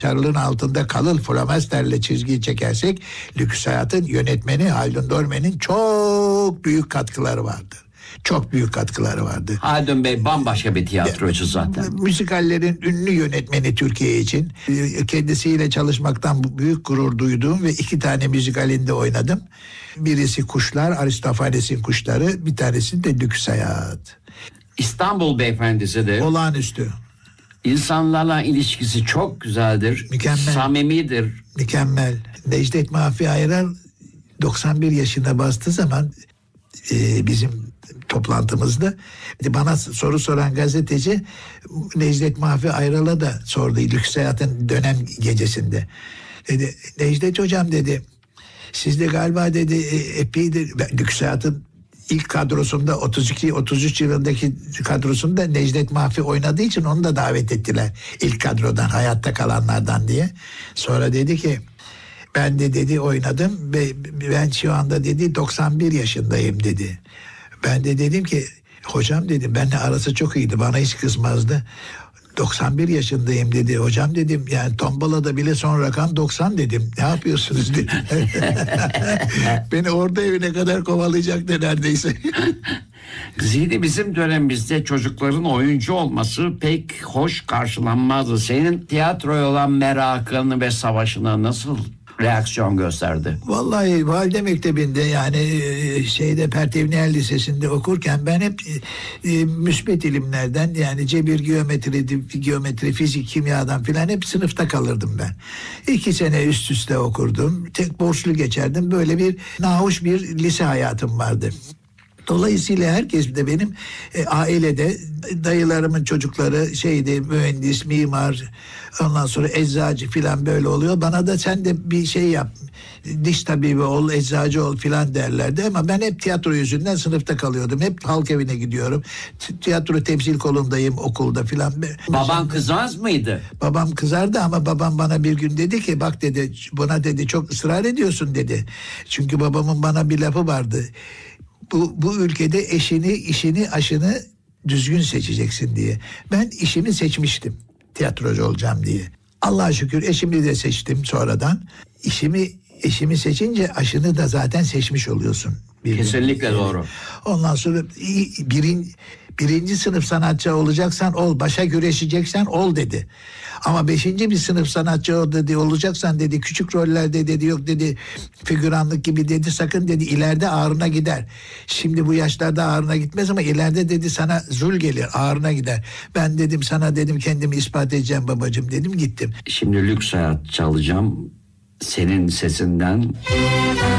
Çarlığın altında kalın flomasterle çizgiyi çekersek Lüks Hayat'ın yönetmeni Haldun Dormen'in çok büyük katkıları vardır. Çok büyük katkıları vardı. Haldun Bey bambaşka bir tiyatrocu zaten. Müzikallerin ünlü yönetmeni Türkiye için. Kendisiyle çalışmaktan büyük gurur duyduğum ve 2 tane müzikalinde oynadım. Birisi Kuşlar, Aristofanes'in Kuşları, bir tanesi de Lüks Hayat. İstanbul Beyefendisi de Olağanüstü. insanlarla ilişkisi çok güzeldir. Mükemmel. Samimidir. Mükemmel. Necdet Mahfi Ayrar 91 yaşında bastığı zaman bizim toplantımızda bana soru soran gazeteci Necdet Mahfi Ayral'a da sordu Lüks Hayat'ın dönem gecesinde. Dedi, Necdet hocam dedi, siz de galiba dedi epeydir Lüks Hayat'ın ilk kadrosunda 32-33 yılındaki kadrosunda Necdet Mahfi oynadığı için onu da davet ettiler. İlk kadrodan, hayatta kalanlardan diye. Sonra dedi ki ben de dedi oynadım ve ben şu anda dedi 91 yaşındayım dedi. Ben de dedim ki hocam dedim, benimle arası çok iyiydi, bana hiç kızmazdı. 91 yaşındayım dedi. Hocam dedim, yani tombalada bile son rakam 90 dedim. Ne yapıyorsunuz dedi. Beni orada evine kadar kovalayacaktı neredeyse. Zihni bizim dönemimizde çocukların oyuncu olması pek hoş karşılanmazdı. Senin tiyatroya olan merakını ve savaşına nasıl reaksiyon gösterdi? Vallahi Valide Mektebi'nde yani Pertevniyel Lisesi'nde okurken ben hep müsbet ilimlerden, yani cebir, geometri, fizik, kimyadan filan hep sınıfta kalırdım ben. 2 sene üst üste okurdum. Tek burslu geçerdim. Böyle bir nahoş bir lise hayatım vardı. Dolayısıyla herkes de benim ailede dayılarımın çocukları mühendis, mimar, ondan sonra eczacı filan böyle oluyor. Bana da sen de bir şey yap, diş tabibi ol, eczacı ol filan derlerdi. Ama ben hep tiyatro yüzünden sınıfta kalıyordum. Hep halk evine gidiyorum. Tiyatro temsil kolundayım okulda filan. Baban kızmaz mıydı? Babam kızardı ama babam bana bir gün dedi ki bak dedi, buna dedi çok ısrar ediyorsun dedi. Çünkü babamın bana bir lafı vardı. Bu ülkede eşini, işini, aşını düzgün seçeceksin diye. Ben işimi seçmiştim, tiyatrocu olacağım diye. Allah'a şükür eşimi de seçtim sonradan. Eşimi seçince aşını da zaten seçmiş oluyorsun. Kesinlikle doğru. Ondan sonra birinci sınıf sanatçı olacaksan ol, başa güreşeceksen ol dedi. Ama 5. bir sınıf sanatçı olacaksan dedi, küçük rollerde dedi, yok dedi figüranlık gibi dedi, sakın dedi ileride ağrına gider. Şimdi bu yaşlarda ağrına gitmez ama ileride dedi sana zul gelir, ağrına gider. Ben dedim sana dedim kendimi ispat edeceğim babacığım dedim, gittim. Şimdi Lüks Hayat çalacağım senin sesinden.